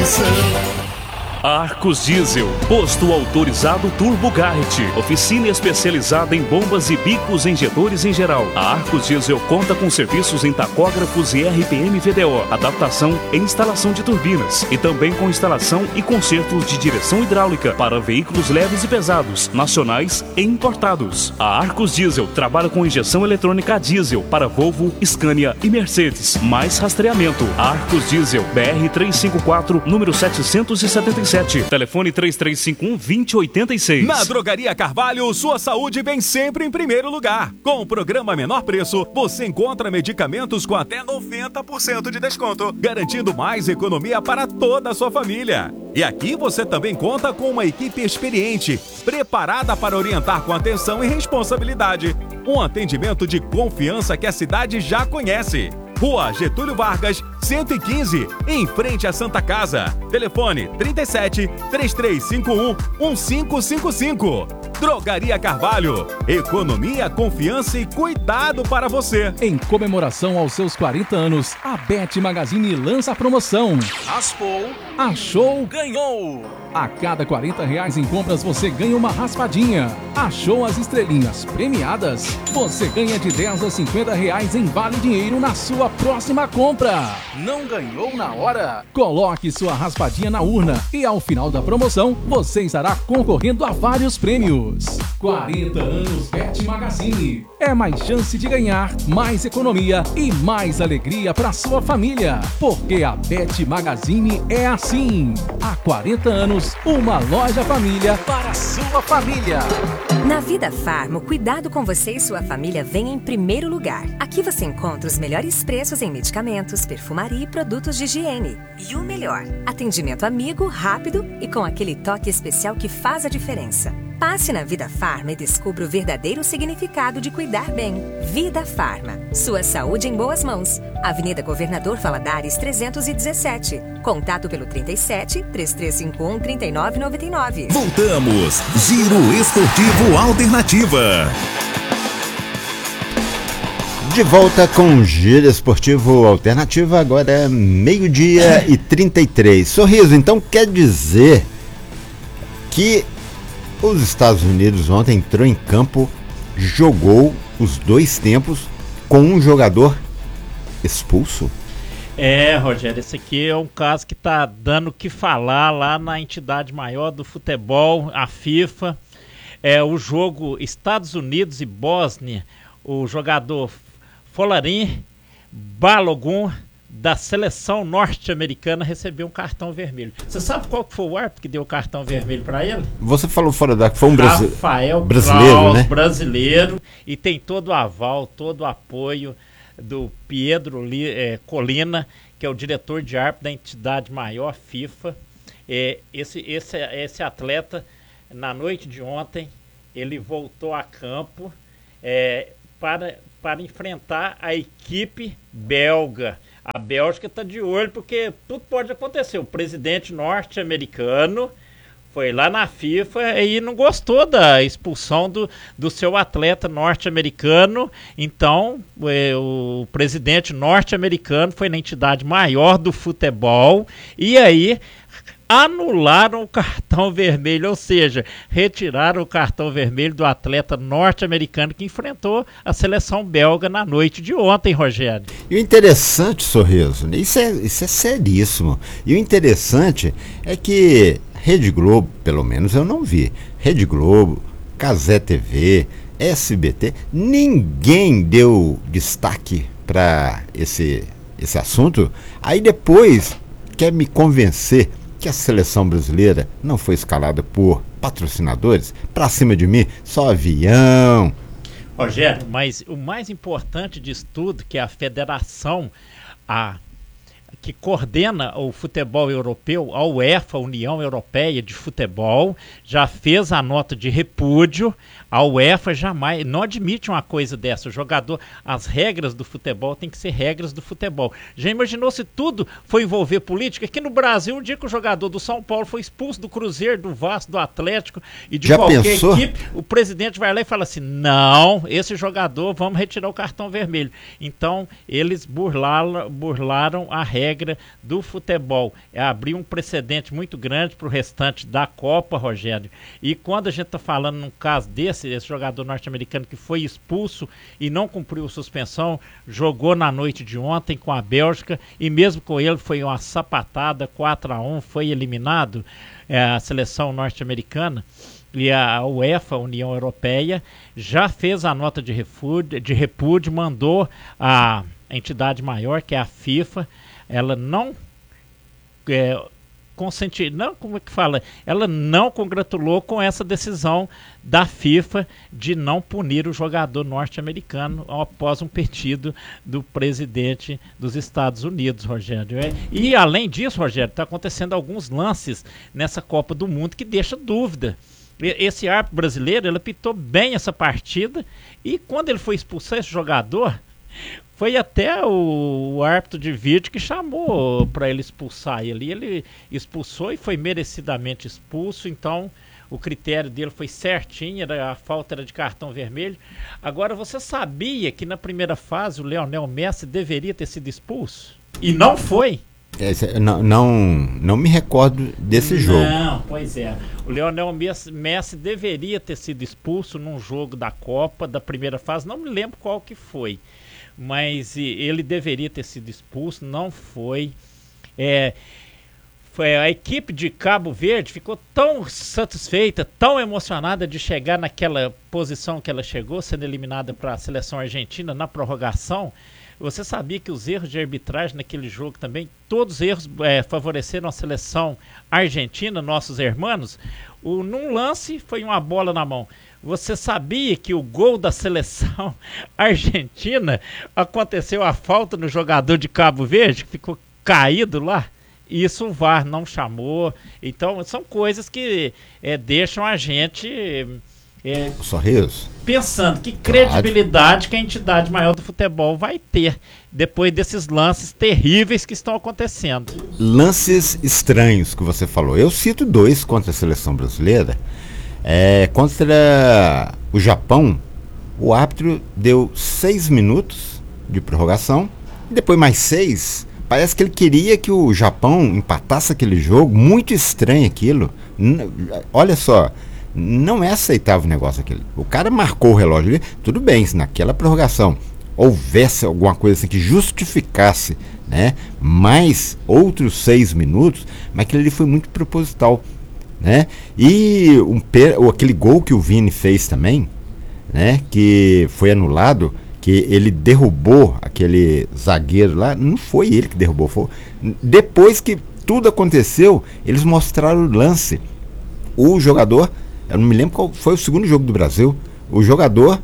Arcos Diesel, posto autorizado Turbo Garrett, oficina especializada em bombas e bicos injetores em geral. A Arcos Diesel conta com serviços em tacógrafos e RPM VDO, adaptação e instalação de turbinas, e também com instalação e conserto de direção hidráulica para veículos leves e pesados, nacionais e importados. A Arcos Diesel trabalha com injeção eletrônica a diesel para Volvo, Scania e Mercedes, mais rastreamento. A Arcos Diesel, BR 354, número 777. Telefone 3351-2086. Na Drogaria Carvalho, sua saúde vem sempre em primeiro lugar. Com o programa Menor Preço, você encontra medicamentos com até 90% de desconto, garantindo mais economia para toda a sua família. E aqui você também conta com uma equipe experiente, preparada para orientar com atenção e responsabilidade. Um atendimento de confiança que a cidade já conhece. Rua Getúlio Vargas, 115, em frente à Santa Casa. Telefone 37 3351 1555. Drogaria Carvalho. Economia, confiança e cuidado para você. Em comemoração aos seus 40 anos, a Bet Magazine lança a promoção. Raspou, achou, ganhou. A cada R$40 em compras você ganha uma raspadinha. Achou as estrelinhas premiadas? Você ganha de R$10 a R$50 em vale dinheiro na sua próxima compra. Não ganhou na hora? Coloque sua raspadinha na urna e ao final da promoção você estará concorrendo a vários prêmios. 40 anos Bet Magazine. É mais chance de ganhar, mais economia e mais alegria para sua família. Porque a Bet Magazine é assim. Há 40 anos, uma loja família para a sua família. Na Vida Farma, o cuidado com você e sua família vem em primeiro lugar. Aqui você encontra os melhores preços em medicamentos, perfumaria e produtos de higiene. E o melhor, atendimento amigo, rápido e com aquele toque especial que faz a diferença. Passe na Vida Farma e descubra o verdadeiro significado de cuidar bem. Vida Farma. Sua saúde em boas mãos. Avenida Governador Valadares 317. Contato pelo 37 3351 3999. Voltamos. Giro Esportivo Alternativa. De volta com o Giro Esportivo Alternativa, agora é 12:33. Sorriso, então quer dizer que os Estados Unidos ontem entrou em campo, jogou os dois tempos com um jogador expulso? Rogério, esse aqui é um caso que está dando o que falar lá na entidade maior do futebol, a FIFA. O jogo Estados Unidos e Bósnia, o jogador Folarin Balogun, da seleção norte-americana, recebeu um cartão vermelho. Você sabe qual que foi o árbitro que deu o cartão vermelho para ele? Você falou fora da... Foi um Rafael brasileiro, Klaus, né? Brasileiro, e tem todo o aval, todo o apoio do Pedro Colina, que é o diretor de árbitro da entidade maior, FIFA. Esse atleta, na noite de ontem, ele voltou a campo para enfrentar a equipe belga. A Bélgica está de olho porque tudo pode acontecer. O presidente norte-americano foi lá na FIFA e não gostou da expulsão do seu atleta norte-americano. Então, o presidente norte-americano foi na entidade maior do futebol e aí anularam o cartão vermelho, ou seja, retiraram o cartão vermelho do atleta norte-americano que enfrentou a seleção belga na noite de ontem, Rogério. E o interessante, Sorriso, isso é seríssimo. E o interessante é que Rede Globo, pelo menos eu não vi, Rede Globo, Cazé TV, SBT, ninguém deu destaque para esse assunto. Aí depois quer me convencer que a seleção brasileira não foi escalada por patrocinadores? Pra cima de mim, só avião. Rogério, mas o mais importante disso tudo, que é a federação que coordena o futebol europeu, a UEFA, a União Europeia de Futebol, já fez a nota de repúdio A UEFA jamais, não admite uma coisa dessa. O jogador, as regras do futebol tem que ser regras do futebol. Já imaginou se tudo for envolver política? Aqui no Brasil, um dia que o jogador do São Paulo foi expulso do Cruzeiro, do Vasco, do Atlético e de qualquer equipe, o presidente vai lá e fala assim, não, esse jogador, vamos retirar o cartão vermelho. Então, eles burlaram a regra do futebol. Abriu um precedente muito grande para o restante da Copa, Rogério. E quando a gente está falando num caso desse, esse jogador norte-americano que foi expulso e não cumpriu suspensão, jogou na noite de ontem com a Bélgica e mesmo com ele foi uma sapatada, 4-1, foi eliminado a seleção norte-americana. E a UEFA, a União Europeia, já fez a nota de repúdio, mandou a entidade maior, que é a FIFA, ela não ela não congratulou com essa decisão da FIFA de não punir o jogador norte-americano após um pedido do presidente dos Estados Unidos, Rogério. E além disso, Rogério, está acontecendo alguns lances nessa Copa do Mundo que deixa dúvida. Esse árbitro brasileiro, ele apitou bem essa partida e quando ele foi expulsar esse jogador, foi até o árbitro de vídeo que chamou para ele expulsar ele. Ele expulsou e foi merecidamente expulso, então o critério dele foi certinho, a falta era de cartão vermelho. Agora, você sabia que na primeira fase o Lionel Messi deveria ter sido expulso? E não foi? Não me recordo desse jogo. Não, pois é. O Lionel Messi deveria ter sido expulso num jogo da Copa, da primeira fase, não me lembro qual que foi. Mas ele deveria ter sido expulso, não foi. A equipe de Cabo Verde ficou tão satisfeita, tão emocionada de chegar naquela posição que ela chegou, sendo eliminada para a seleção argentina na prorrogação. Você sabia que os erros de arbitragem naquele jogo também, todos os erros favoreceram a seleção argentina, nossos irmãos? Num lance foi uma bola na mão. Você sabia que o gol da seleção argentina aconteceu a falta no jogador de Cabo Verde, que ficou caído lá? Isso o VAR não chamou. Então, são coisas que deixam a gente Sorriso. Pensando que credibilidade que a entidade maior do futebol vai ter depois desses lances terríveis que estão acontecendo. Lances estranhos que você falou. Eu cito 2 contra a seleção brasileira. Contra o Japão, o árbitro deu 6 minutos de prorrogação e depois mais 6. Parece que ele queria que o Japão empatasse aquele jogo. Muito estranho aquilo. Olha só, não é aceitável o negócio aquele. O cara marcou o relógio ali, tudo bem, se naquela prorrogação houvesse alguma coisa assim que justificasse, né, mais outros 6 minutos, mas aquele ali foi muito proposital, né? E aquele gol que o Vini fez também, né, que foi anulado, que ele derrubou aquele zagueiro lá, não foi ele que derrubou, foi depois que tudo aconteceu, eles mostraram o lance. O jogador, eu não me lembro qual foi o segundo jogo do Brasil, o jogador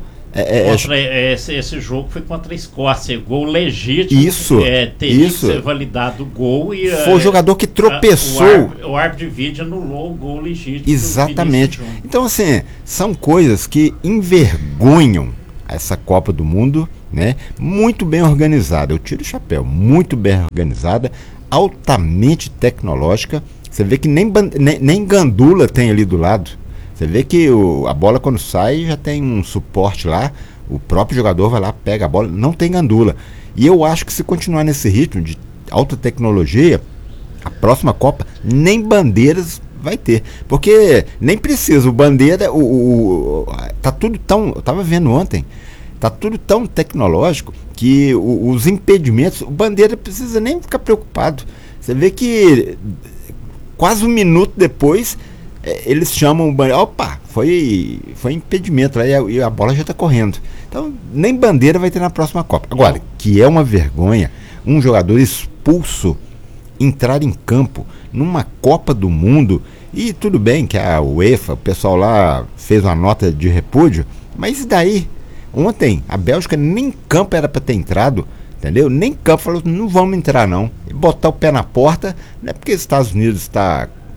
esse jogo foi contra a Escócia, gol legítimo. Isso, teria que ser validado o gol e foi o jogador que tropeçou. O árbitro de vídeo anulou o gol legítimo. Exatamente. Então, assim, são coisas que envergonham essa Copa do Mundo, né? Muito bem organizada. Eu tiro o chapéu. Muito bem organizada, altamente tecnológica. Você vê que nem gandula tem ali do lado. Você vê que a bola quando sai já tem um suporte lá, o próprio jogador vai lá, pega a bola, não tem gandula. E eu acho que se continuar nesse ritmo de alta tecnologia, a próxima Copa nem bandeiras vai ter. Porque nem precisa, o bandeira, tá tudo tão, eu estava vendo ontem, tá tudo tão tecnológico que os impedimentos, o bandeira precisa nem ficar preocupado. Você vê que quase um minuto depois eles chamam o bandeira, opa, foi impedimento lá e a bola já está correndo. Então nem bandeira vai ter na próxima Copa. Agora, que é uma vergonha um jogador expulso entrar em campo numa Copa do Mundo, e tudo bem que a UEFA, o pessoal lá fez uma nota de repúdio, mas e daí? Ontem a Bélgica nem em campo era para ter entrado, entendeu? Nem em campo, falou, não vamos entrar não, e botar o pé na porta, não é porque os Estados Unidos está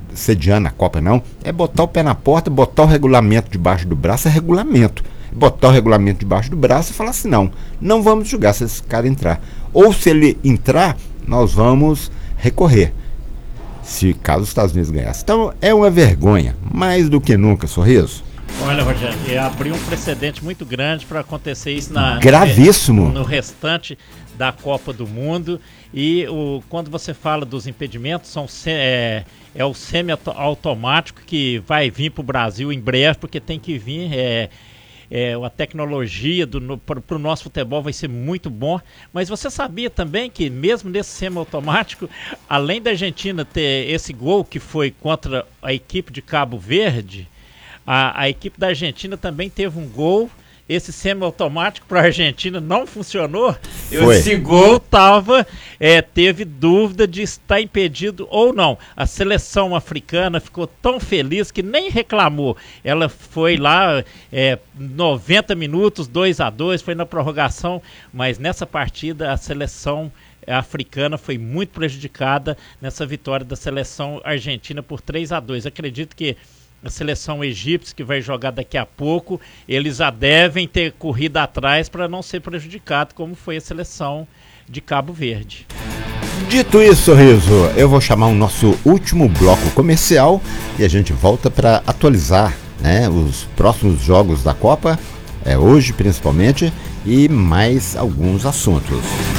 sediando a Copa, não. É botar o pé na porta, botar o regulamento debaixo do braço, é regulamento. Botar o regulamento debaixo do braço e falar assim, não vamos julgar se esse cara entrar. Ou se ele entrar, nós vamos recorrer, caso os Estados Unidos ganhassem. Então é uma vergonha, mais do que nunca, Sorriso. Olha, Rogério, abriu um precedente muito grande para acontecer isso gravíssimo no restante da Copa do Mundo. E quando você fala dos impedimentos, é o semi-automático que vai vir para o Brasil em breve, porque tem que vir. A tecnologia para o nosso futebol vai ser muito bom. Mas você sabia também que mesmo nesse semi-automático, além da Argentina ter esse gol que foi contra a equipe de Cabo Verde, a equipe da Argentina também teve um gol. Esse semi-automático para a Argentina não funcionou. Esse gol teve dúvida de estar impedido ou não. A seleção africana ficou tão feliz que nem reclamou. Ela foi lá 90 minutos, 2-2, foi na prorrogação, mas nessa partida a seleção africana foi muito prejudicada nessa vitória da seleção argentina por 3-2. Acredito que a seleção egípcia, que vai jogar daqui a pouco, eles já devem ter corrido atrás para não ser prejudicado, como foi a seleção de Cabo Verde. Dito isso, Sorriso, eu vou chamar o nosso último bloco comercial e a gente volta para atualizar, né, os próximos jogos da Copa, hoje principalmente, e mais alguns assuntos.